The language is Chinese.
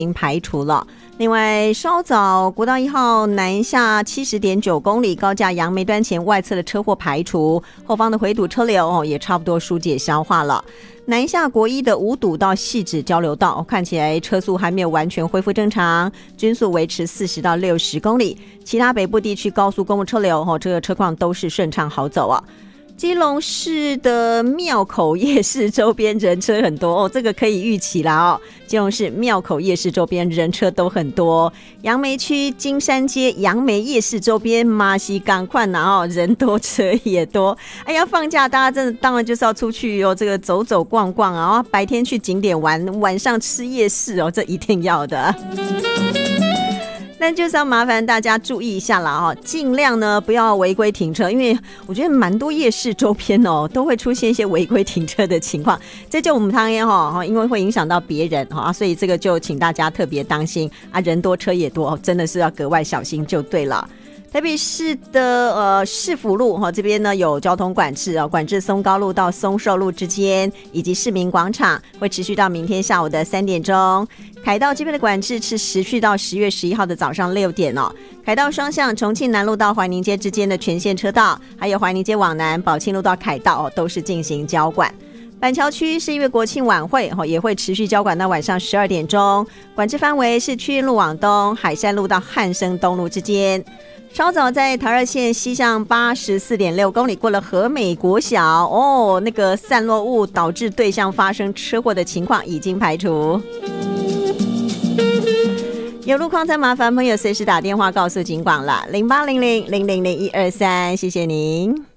已经排除了。另外，稍早国道1号南下70.9公里，高架杨梅端前外侧的车祸排除，后方的回堵车流也差不多疏解消化了。南下国一的五堵到汐止交流道，看起来车速还没有完全恢复正常，均速维持40到60公里。其他北部地区高速公路车流这个车况都是顺畅好走啊。基隆市的庙口夜市周边人车很多这个可以预期啦基隆市庙口夜市周边人车都很多，杨梅区金山街杨梅夜市周边马西赶快拿人多车也多。哎呀，放假大家真的当然就是要出去这个走走逛逛啊，白天去景点玩，晚上吃夜市这一定要的。但就是要麻烦大家注意一下啦尽量呢不要违规停车，因为我觉得蛮多夜市周边都会出现一些违规停车的情况，这就我们汤烟因为会影响到别人所以这个就请大家特别当心啊，人多车也多真的是要格外小心就对了。台北市的市府路这边呢有交通管制管制松高路到松寿路之间，以及市民广场会持续到明天下午的3点钟。凯道这边的管制是持续到10月11号的早上6点凯道双向重庆南路到怀宁街之间的全线车道，还有怀宁街往南宝庆路到凯道都是进行交管。板桥区是因为国庆晚会也会持续交管到晚上12点钟，管制范围是屈原路往东海山路到汉生东路之间。稍早在桃二线西向84.6公里过了和美国小那个散落物导致对向发生车祸的情况已经排除。有路况再麻烦朋友随时打电话告诉警广了，0800000123，谢谢您。